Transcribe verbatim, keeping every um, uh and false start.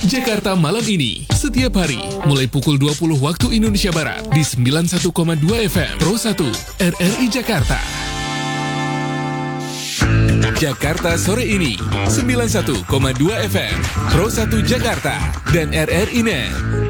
Jakarta Malam Ini, setiap hari, mulai pukul dua puluh waktu Indonesia Barat, di sembilan puluh satu koma dua F M, Pro satu, R R I Jakarta. Jakarta Sore Ini, sembilan puluh satu koma dua F M, Pro satu Jakarta, dan R R I Net.